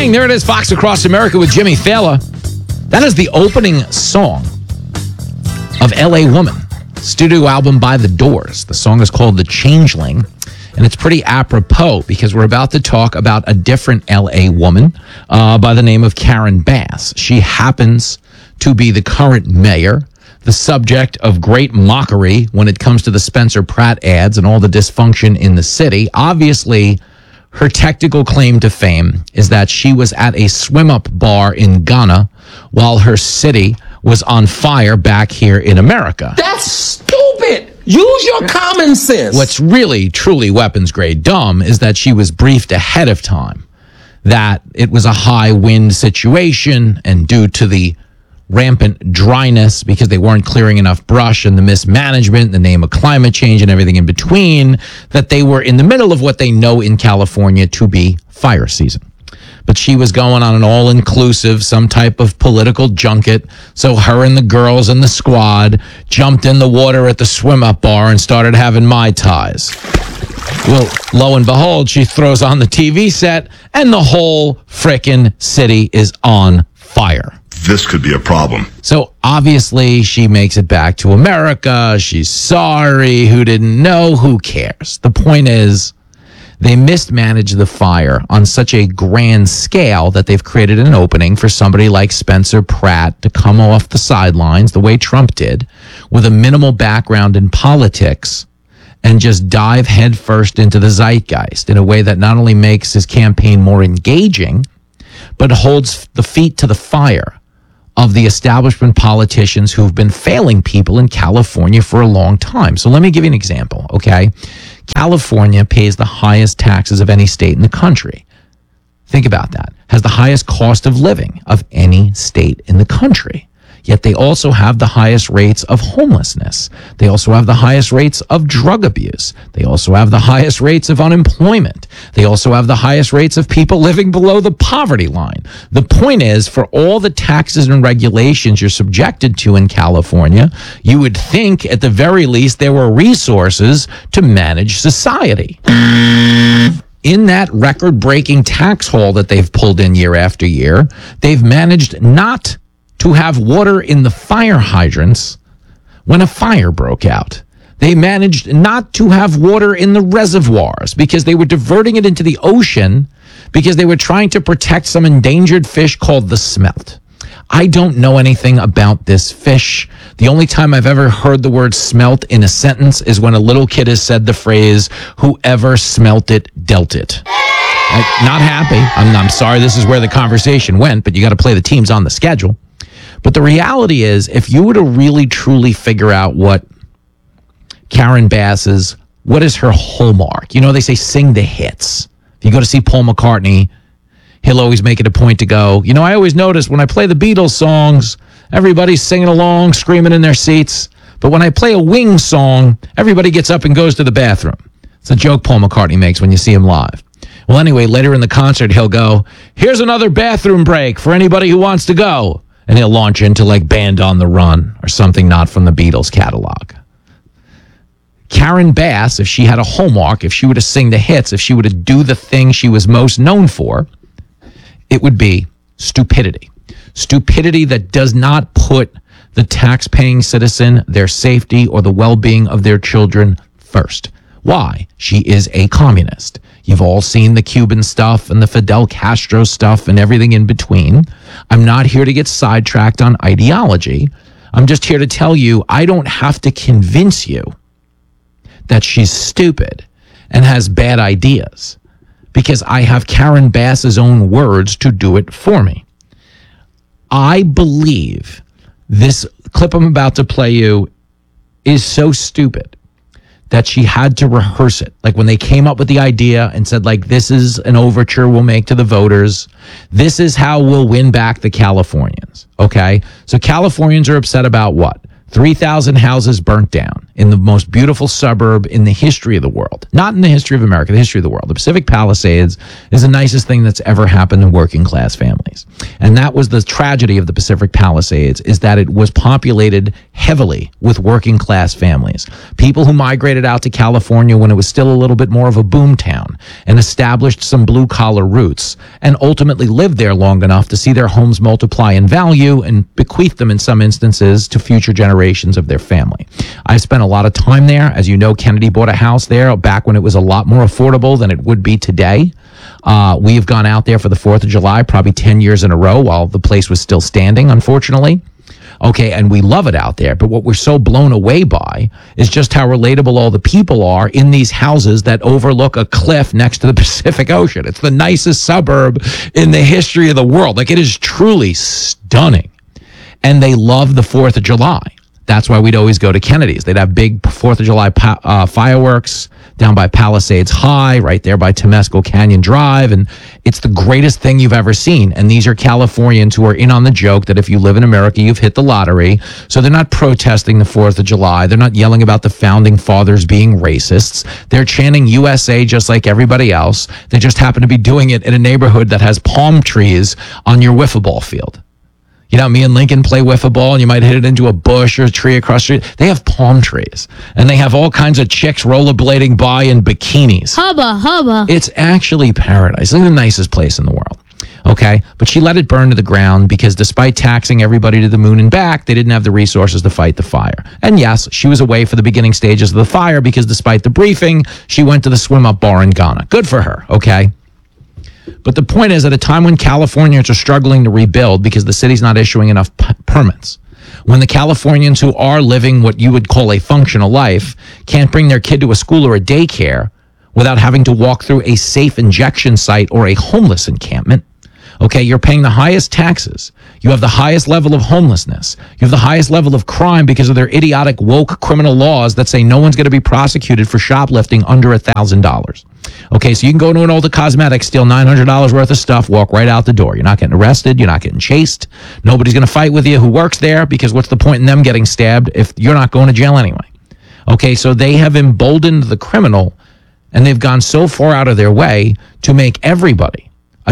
morning. There it is, Fox Across America with Jimmy Fallon. That is the opening song of L.A. Woman, studio album by The Doors. The song is called The Changeling, and it's pretty apropos because we're about to talk about a different L.A. woman by the name of Karen Bass. She happens to be the current mayor, the subject of great mockery when it comes to the Spencer Pratt ads and all the dysfunction in the city. Obviously, her technical claim to fame is that she was at a swim-up bar in Ghana while her city was on fire back here in America. That's stupid. Use your common sense. What's really, truly weapons-grade dumb is that she was briefed ahead of time that it was a high-wind situation, and due to the rampant dryness because they weren't clearing enough brush and the mismanagement in the name of climate change and everything in between, that they were in the middle of what they know in California to be fire season. But she was going on an all-inclusive, some type of political junket, so her and the girls and the squad jumped in the water at the swim-up bar and started having Mai Tais. Well, lo and behold, she throws on the TV set and the whole frickin' city is on fire. This could be a problem. So obviously she makes it back to America. She's sorry. Who didn't know? Who cares? The point is they mismanaged the fire on such a grand scale that they've created an opening for somebody like Spencer Pratt to come off the sidelines the way Trump did with a minimal background in politics and just dive headfirst into the zeitgeist in a way that not only makes his campaign more engaging, but holds the feet to the fire of the establishment politicians who've been failing people in California for a long time. So let me give you an example, okay? California pays the highest taxes of any state in the country. Think about that. Has the highest cost of living of any state in the country. Yet they also have the highest rates of homelessness. They also have the highest rates of drug abuse. They also have the highest rates of unemployment. They also have the highest rates of people living below the poverty line. The point is, for all the taxes and regulations you're subjected to in California, you would think at the very least there were resources to manage society. In that record-breaking tax haul that they've pulled in year after year, they've managed not to have water in the fire hydrants when a fire broke out. They managed not to have water in the reservoirs because they were diverting it into the ocean because they were trying to protect some endangered fish called the smelt. I don't know anything about this fish. The only time I've ever heard the word smelt in a sentence is when a little kid has said the phrase, "Whoever smelt it, dealt it." Not happy. I'm sorry this is where the conversation went, but you got to play the teams on the schedule. But the reality is, if you were to really, truly figure out what Karen Bass is, what is her hallmark? You know, they say sing the hits. If you go to see Paul McCartney, he'll always make it a point to go, you know, I always notice when I play the Beatles songs, everybody's singing along, screaming in their seats. But when I play a Wings song, everybody gets up and goes to the bathroom. It's a joke Paul McCartney makes when you see him live. Well, anyway, later in the concert, he'll go, here's another bathroom break for anybody who wants to go. And he'll launch into like Band on the Run or something not from the Beatles catalog. Karen Bass, if she had a hallmark, if she were to sing the hits, if she were to do the thing she was most known for, it would be stupidity. Stupidity that does not put the tax-paying citizen, their safety, or the well-being of their children first. Why? She is a communist. You've all seen the Cuban stuff and the Fidel Castro stuff and everything in between. I'm not here to get sidetracked on ideology. I'm just here to tell you I don't have to convince you that she's stupid and has bad ideas because I have Karen Bass's own words to do it for me. I believe this clip I'm about to play you is so stupid that she had to rehearse it. Like when they came up with the idea and said, like, this is an overture we'll make to the voters. This is how we'll win back the Californians. Okay? So Californians are upset about what? 3,000 houses burnt down in the most beautiful suburb in the history of the world. Not in the history of America, the history of the world. The Pacific Palisades is the nicest thing that's ever happened to working class families. And that was the tragedy of the Pacific Palisades, is that it was populated heavily with working class families. People who migrated out to California when it was still a little bit more of a boom town and established some blue collar roots and ultimately lived there long enough to see their homes multiply in value and bequeath them in some instances to future generations of their family. I spent a lot of time there. As you know, Kennedy bought a house there back when it was a lot more affordable than it would be today. We have gone out there for the 4th of July probably 10 years in a row while the place was still standing, unfortunately. Okay, and we love it out there. But what we're so blown away by is just how relatable all the people are in these houses that overlook a cliff next to the Pacific Ocean. It's the nicest suburb in the history of the world. Like, it is truly stunning. And they love the 4th of July. That's why we'd always go to Kennedy's. They'd have big 4th of July fireworks down by Palisades High, right there by Temescal Canyon Drive. And it's the greatest thing you've ever seen. And these are Californians who are in on the joke that if you live in America, you've hit the lottery. So they're not protesting the 4th of July. They're not yelling about the founding fathers being racists. They're chanting USA just like everybody else. They just happen to be doing it in a neighborhood that has palm trees on your wiffle ball field. You know, me and Lincoln play wiffle ball, and you might hit it into a bush or a tree across the street. They have palm trees, and they have all kinds of chicks rollerblading by in bikinis. Hubba, hubba. It's actually paradise. It's the nicest place in the world. Okay? But she let it burn to the ground because despite taxing everybody to the moon and back, they didn't have the resources to fight the fire. And yes, she was away for the beginning stages of the fire because despite the briefing, she went to the swim-up bar in Ghana. Good for her, okay? But the point is, at a time when Californians are struggling to rebuild because the city's not issuing enough permits, when the Californians who are living what you would call a functional life can't bring their kid to a school or a daycare without having to walk through a safe injection site or a homeless encampment, okay, you're paying the highest taxes. You have the highest level of homelessness. You have the highest level of crime because of their idiotic woke criminal laws that say no one's going to be prosecuted for shoplifting under $1,000. Okay, so you can go to an Ulta Cosmetics, steal $900 worth of stuff, walk right out the door. You're not getting arrested. You're not getting chased. Nobody's going to fight with you who works there because what's the point in them getting stabbed if you're not going to jail anyway? Okay, so they have emboldened the criminal, and they've gone so far out of their way to make everybody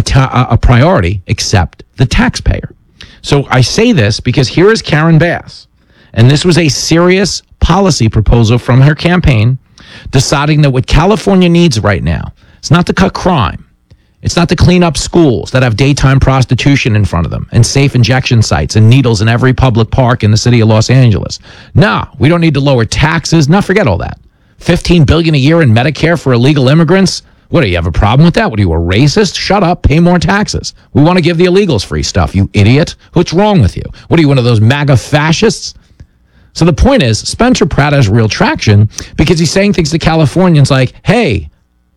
a priority except the taxpayer. So I say this because here is Karen Bass, and this was a serious policy proposal from her campaign, deciding that what California needs right now, it's not to cut crime. It's not to clean up schools that have daytime prostitution in front of them and safe injection sites and needles in every public park in the city of Los Angeles. No, we don't need to lower taxes. No, forget all that. $15 billion a year in Medicare for illegal immigrants. What, do you have a problem with that? What, are you a racist? Shut up, pay more taxes. We want to give the illegals free stuff, you idiot. What's wrong with you? What, are you one of those MAGA fascists? So the point is, Spencer Pratt has real traction because he's saying things to Californians like, hey,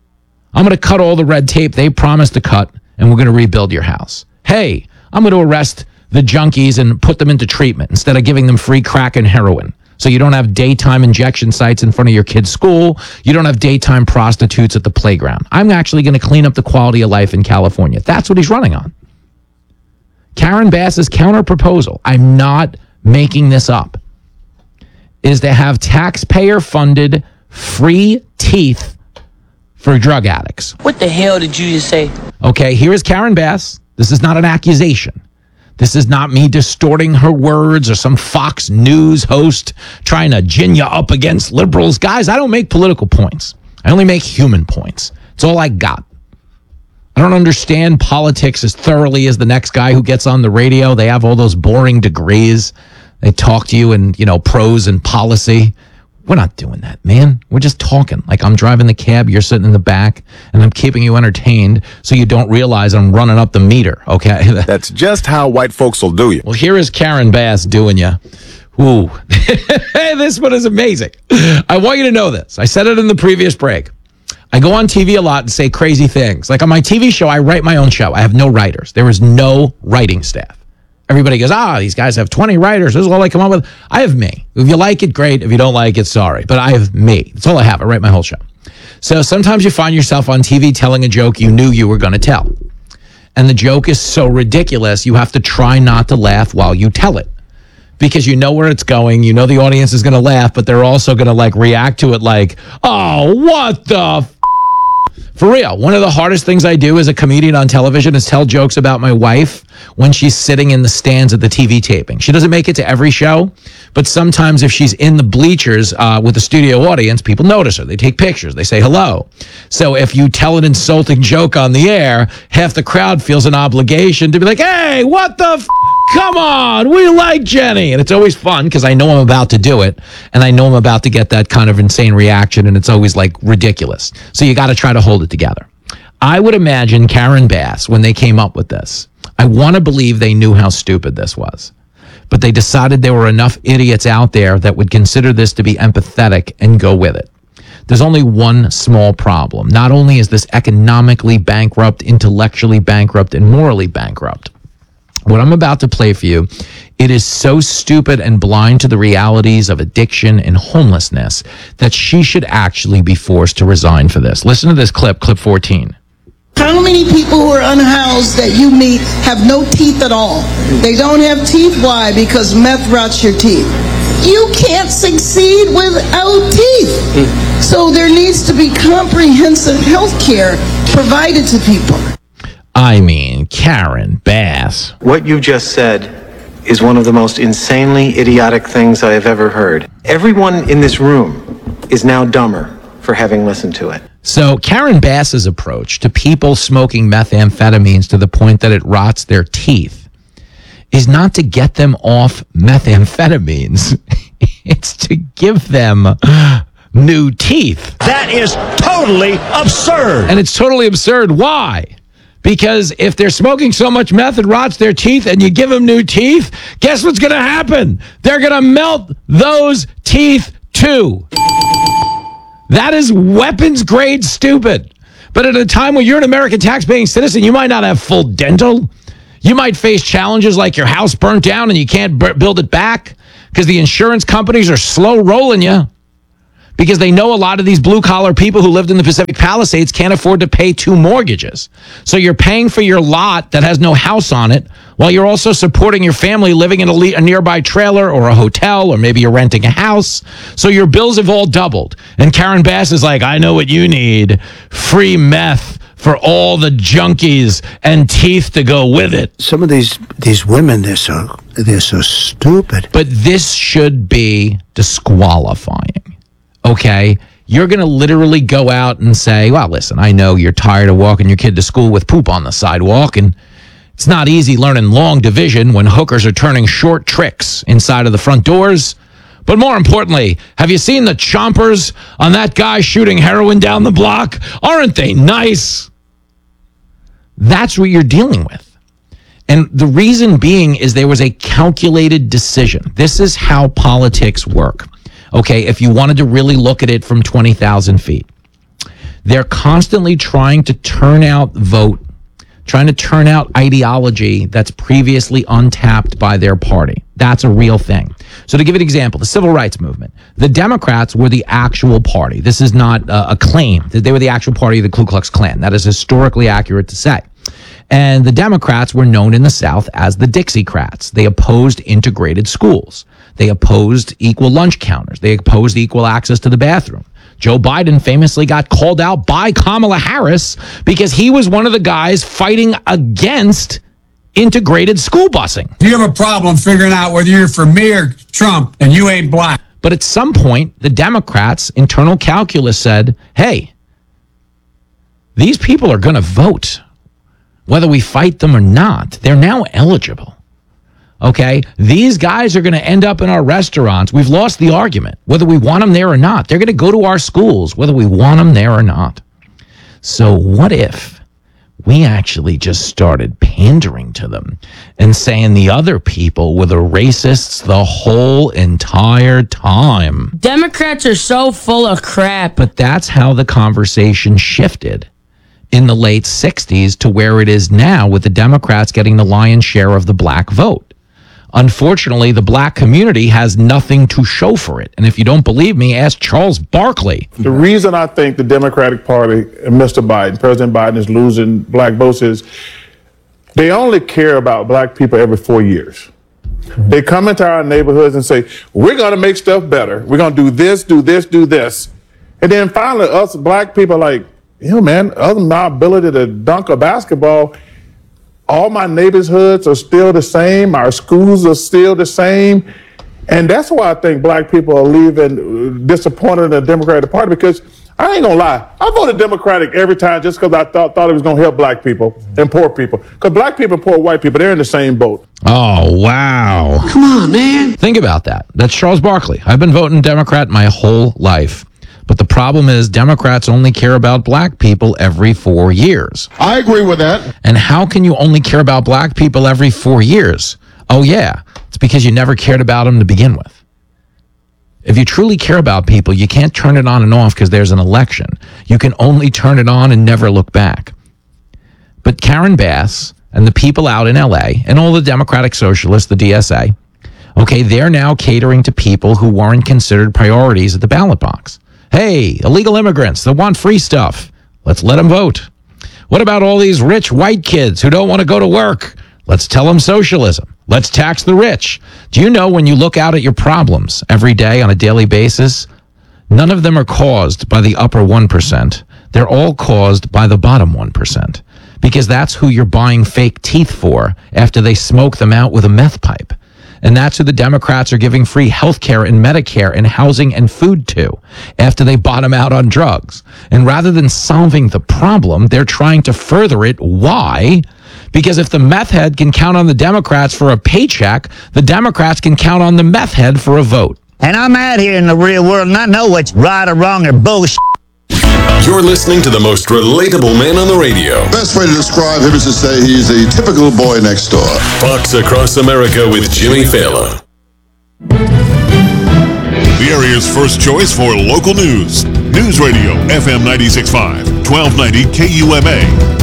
I'm going to cut all the red tape they promised to cut, and we're going to rebuild your house. Hey, I'm going to arrest the junkies and put them into treatment instead of giving them free crack and heroin. So you don't have daytime injection sites in front of your kid's school. You don't have daytime prostitutes at the playground. I'm actually going to clean up the quality of life in California. That's what he's running on. Karen Bass's counter proposal, I'm not making this up, is to have taxpayer-funded free teeth for drug addicts. What the hell did you just say? Okay, here is Karen Bass. This is not an accusation. This is not me distorting her words or some Fox News host trying to gin you up against liberals. Guys, I don't make political points. I only make human points. It's all I got. I don't understand politics as thoroughly as the next guy who gets on the radio. They have all those boring degrees. They talk to you in, prose and policy. We're not doing that, man. We're just talking. Like I'm driving the cab, you're sitting in the back, and I'm keeping you entertained so you don't realize I'm running up the meter, okay? That's just how white folks will do you. Well, here is Karen Bass doing you. Ooh. This one is amazing. I want you to know this. I said it in the previous break. I go on TV a lot and say crazy things. Like on my TV show, I write my own show. I have no writers. There is no writing staff. Everybody goes, these guys have 20 writers. This is all I come up with. I have me. If you like it, great. If you don't like it, sorry. But I have me. That's all I have. I write my whole show. So sometimes you find yourself on TV telling a joke you knew you were going to tell. And the joke is so ridiculous, you have to try not to laugh while you tell it. Because you know where it's going. You know the audience is going to laugh, but they're also going to react to it like, oh, what the For real, one of the hardest things I do as a comedian on television is tell jokes about my wife when she's sitting in the stands at the TV taping. She doesn't make it to every show, but sometimes if she's in the bleachers with the studio audience, people notice her. They take pictures. They say hello. So if you tell an insulting joke on the air, half the crowd feels an obligation to be like, hey, what the come on, we like Jenny. And it's always fun because I know I'm about to do it, and I know I'm about to get that kind of insane reaction, and it's always like ridiculous. So you got to try to hold it together. I would imagine Karen Bass, when they came up with this, I want to believe they knew how stupid this was, but they decided there were enough idiots out there that would consider this to be empathetic and go with it. There's only one small problem. Not only is this economically bankrupt, intellectually bankrupt, and morally bankrupt, what I'm about to play for you, it is so stupid and blind to the realities of addiction and homelessness that she should actually be forced to resign for this. Listen to this clip 14. How many people who are unhoused that you meet have no teeth at all? They don't have teeth. Why? Because meth rots your teeth. You can't succeed without teeth. So there needs to be comprehensive health care provided to people. I mean, Karen Bass. What you just said is one of the most insanely idiotic things I have ever heard. Everyone in this room is now dumber for having listened to it. So Karen Bass's approach to people smoking methamphetamines to the point that it rots their teeth is not to get them off methamphetamines. It's to give them new teeth. That is totally absurd. And it's totally absurd. Why? Because if they're smoking so much meth it rots their teeth and you give them new teeth, guess what's going to happen? They're going to melt those teeth too. That is weapons grade stupid. But at a time when you're an American tax-paying citizen, you might not have full dental. You might face challenges like your house burnt down and you can't build it back because the insurance companies are slow rolling you. Because they know a lot of these blue-collar people who lived in the Pacific Palisades can't afford to pay 2 mortgages. So you're paying for your lot that has no house on it, while you're also supporting your family living in a nearby trailer or a hotel, or maybe you're renting a house. So your bills have all doubled. And Karen Bass is like, I know what you need. Free meth for all the junkies and teeth to go with it. Some of these women, they're so stupid. But this should be disqualifying. Okay, you're going to literally go out and say, well, listen, I know you're tired of walking your kid to school with poop on the sidewalk, and it's not easy learning long division when hookers are turning short tricks inside of the front doors. But more importantly, have you seen the chompers on that guy shooting heroin down the block? Aren't they nice? That's what you're dealing with. And the reason being is there was a calculated decision. This is how politics work. Okay, if you wanted to really look at it from 20,000 feet, they're constantly trying to turn out ideology that's previously untapped by their party. That's a real thing. So to give an example, the civil rights movement, the Democrats were the actual party. This is not a claim. They were the actual party of the Ku Klux Klan. That is historically accurate to say. And the Democrats were known in the South as the Dixiecrats. They opposed integrated schools. They opposed equal lunch counters. They opposed equal access to the bathroom. Joe Biden famously got called out by Kamala Harris because he was one of the guys fighting against integrated school busing. You have a problem figuring out whether you're for me or Trump and you ain't black. But at some point, the Democrats' internal calculus said, hey, these people are going to vote. Whether we fight them or not, they're now eligible. Okay, these guys are going to end up in our restaurants. We've lost the argument, whether we want them there or not. They're going to go to our schools, whether we want them there or not. So what if we actually just started pandering to them and saying the other people were the racists the whole entire time? Democrats are so full of crap. But that's how the conversation shifted in the late 60s to where it is now, with the Democrats getting the lion's share of the black vote. Unfortunately, the black community has nothing to show for it. And if you don't believe me, ask Charles Barkley. The reason I think the Democratic Party and Mr. Biden, President Biden, is losing black votes is they only care about black people every 4 years. They come into our neighborhoods and say, we're going to make stuff better. We're going to do this, do this, do this. And then finally, us black people are like, man, other than my ability to dunk a basketball, all my neighborhoods are still the same. Our schools are still the same. And that's why I think black people are leaving disappointed in the Democratic Party, because I ain't gonna lie, I voted Democratic every time just because I thought it was gonna help black people and poor people. Because black people and poor white people, they're in the same boat. Oh, wow. Come on, man. Think about that. That's Charles Barkley. I've been voting Democrat my whole life. But the problem is Democrats only care about black people every 4 years. I agree with that. And how can you only care about black people every 4 years? Oh, yeah. It's because you never cared about them to begin with. If you truly care about people, you can't turn it on and off because there's an election. You can only turn it on and never look back. But Karen Bass and the people out in L.A. and all the Democratic Socialists, the DSA, okay, they're now catering to people who weren't considered priorities at the ballot box. Hey, illegal immigrants that want free stuff. Let's let them vote. What about all these rich white kids who don't want to go to work? Let's tell them socialism. Let's tax the rich. Do you know when you look out at your problems every day on a daily basis, none of them are caused by the upper 1%. They're all caused by the bottom 1%. Because that's who you're buying fake teeth for after they smoke them out with a meth pipe. And that's who the Democrats are giving free health care and Medicare and housing and food to after they bottom out on drugs. And rather than solving the problem, they're trying to further it. Why? Because if the meth head can count on the Democrats for a paycheck, the Democrats can count on the meth head for a vote. And I'm out here in the real world and I know what's right or wrong or bullshit. You're listening to the most relatable man on the radio. Best way to describe him is to say he's a typical boy next door. Fox Across America with Jimmy Fallon. The area's first choice for local news. News Radio, FM 96.5, 1290 KUMA.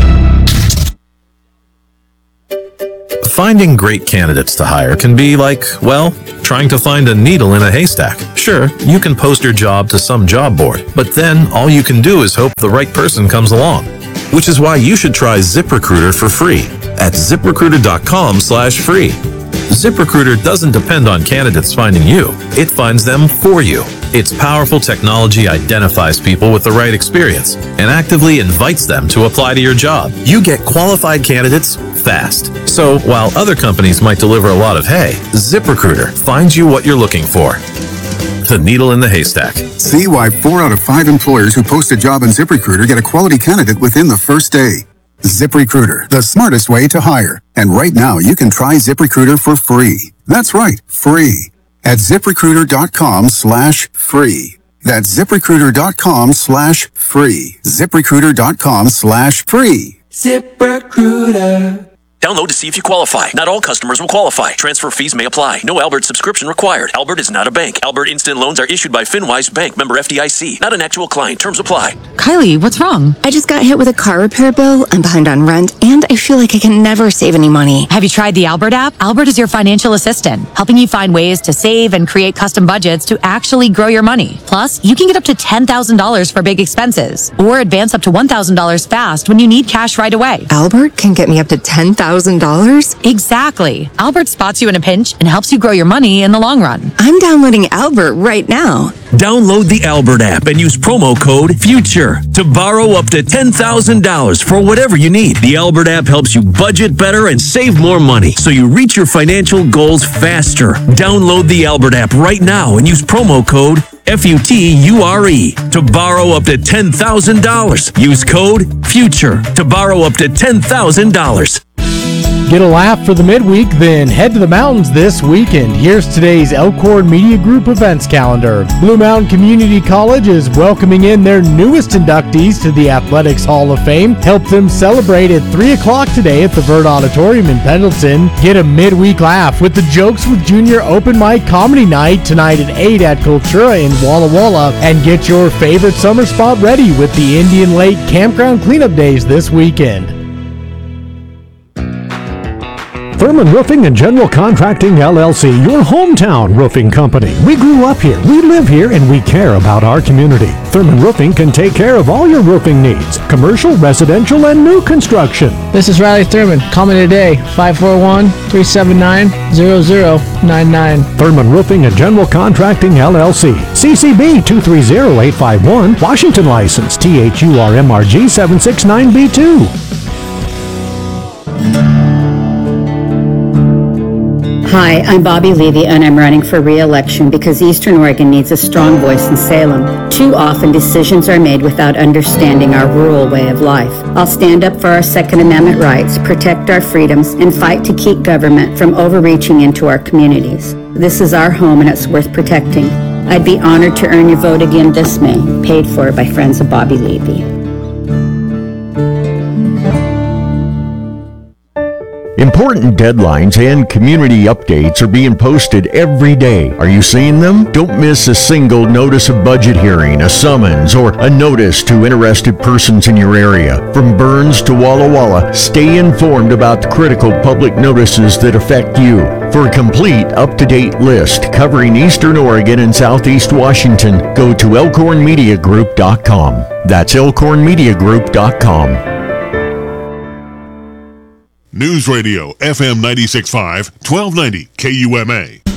Finding great candidates to hire can be like, well, trying to find a needle in a haystack. Sure, you can post your job to some job board, but then all you can do is hope the right person comes along. Which is why you should try ZipRecruiter for free at ZipRecruiter.com/free. ZipRecruiter doesn't depend on candidates finding you. It finds them for you. Its powerful technology identifies people with the right experience and actively invites them to apply to your job. You get qualified candidates fast. So while other companies might deliver a lot of hay, ZipRecruiter finds you what you're looking for. The needle in the haystack. See why 4 out of 5 employers who post a job on ZipRecruiter get a quality candidate within the first day. ZipRecruiter, the smartest way to hire. And right now, you can try ZipRecruiter for free. That's right, free. At ZipRecruiter.com/free. That's ZipRecruiter.com/free. ZipRecruiter.com/free. ZipRecruiter. Download to see if you qualify. Not all customers will qualify. Transfer fees may apply. No Albert subscription required. Albert is not a bank. Albert Instant Loans are issued by FinWise Bank, member FDIC. Not an actual client. Terms apply. Kylie, what's wrong? I just got hit with a car repair bill. I'm behind on rent, and I feel like I can never save any money. Have you tried the Albert app? Albert is your financial assistant, helping you find ways to save and create custom budgets to actually grow your money. Plus, you can get up to $10,000 for big expenses, or advance up to $1,000 fast when you need cash right away. Albert can get me up to $10,000? Exactly. Albert spots you in a pinch and helps you grow your money in the long run. I'm downloading Albert right now. Download the Albert app and use promo code FUTURE to borrow up to $10,000 for whatever you need. The Albert app helps you budget better and save more money so you reach your financial goals faster. Download the Albert app right now and use promo code FUTURE to borrow up to $10,000. Use code FUTURE to borrow up to $10,000. Get a laugh for the midweek, then head to the mountains this weekend. Here's today's Elkhorn Media Group events calendar. Blue Mountain Community College is welcoming in their newest inductees to the Athletics Hall of Fame. Help them celebrate at 3 o'clock today at the Vert Auditorium in Pendleton. Get a midweek laugh with the Jokes with Junior Open Mic Comedy Night tonight at 8 at Cultura in Walla Walla. And get your favorite summer spot ready with the Indian Lake Campground Cleanup Days this weekend. Thurman Roofing and General Contracting LLC, your hometown roofing company. We grew up here, we live here, and we care about our community. Thurman Roofing can take care of all your roofing needs, commercial, residential, and new construction. This is Riley Thurman. Call me today, 541-379-0099. Thurman Roofing and General Contracting LLC, CCB 230851, Washington license, THURMRG 769B2. Hi, I'm Bobby Levy, and I'm running for re-election because Eastern Oregon needs a strong voice in Salem. Too often, decisions are made without understanding our rural way of life. I'll stand up for our Second Amendment rights, protect our freedoms, and fight to keep government from overreaching into our communities. This is our home, and it's worth protecting. I'd be honored to earn your vote again this May, paid for by Friends of Bobby Levy. Important deadlines and community updates are being posted every day. Are you seeing them? Don't miss a single notice of budget hearing, a summons, or a notice to interested persons in your area. From Burns to Walla Walla, stay informed about the critical public notices that affect you. For a complete, up-to-date list covering Eastern Oregon and Southeast Washington, go to elkhornmediagroup.com. That's elkhornmediagroup.com. News Radio FM 96.5, 1290 KUMA.